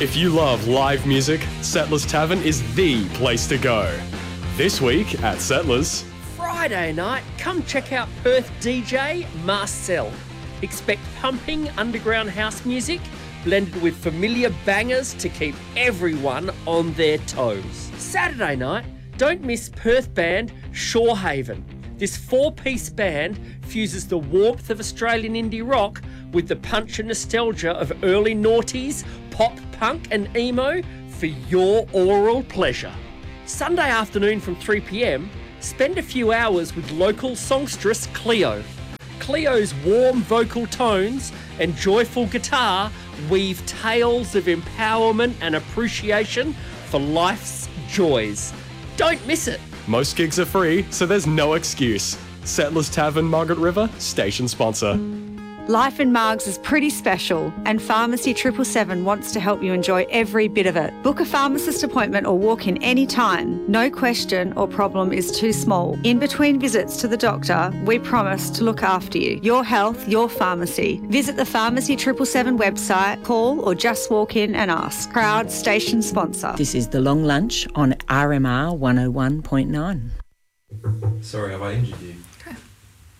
If you love live music, Settlers Tavern is the place to go. This week at Settlers. Friday night, come check out Perth DJ Marcel. Expect pumping underground house music blended with familiar bangers to keep everyone on their toes. Saturday night, don't miss Perth band Shorehaven. This four-piece band fuses the warmth of Australian indie rock with the punch and nostalgia of early noughties, pop, punk and emo for your oral pleasure. Sunday afternoon from 3 p.m, spend a few hours with local songstress Cleo. Cleo's warm vocal tones and joyful guitar weave tales of empowerment and appreciation for life's joys. Don't miss it. Most gigs are free, so there's no excuse. Settlers Tavern, Margaret River, station sponsor. Life in Margs is pretty special, and Pharmacy 777 wants to help you enjoy every bit of it. Book a pharmacist appointment or walk in any time. No question or problem is too small. In between visits to the doctor, we promise to look after you. Your health, your pharmacy. Visit the Pharmacy 777 website, call or just walk in and ask. Proud station sponsor. This is The Long Lunch on RMR 101.9. Sorry, have I injured you?